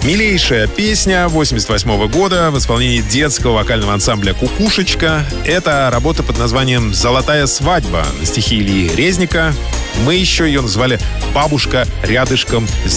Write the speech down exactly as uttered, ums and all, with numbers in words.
Милейшая песня восемьдесят восьмого года в исполнении детского вокального ансамбля «Кукушечка». Это работа под названием «Золотая свадьба» на стихи Ильи Резника. Мы еще ее назвали «Бабушка рядышком